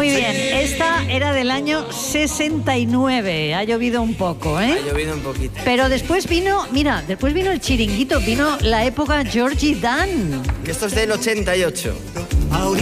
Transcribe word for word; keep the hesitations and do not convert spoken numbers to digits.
Muy bien, esta era del año sesenta y nueve. Ha llovido un poco, ¿eh? Ha llovido un poquito. Pero después vino, mira, después vino el Chiringuito, vino la época Georgie Dan. Esto es del ochenta y ocho.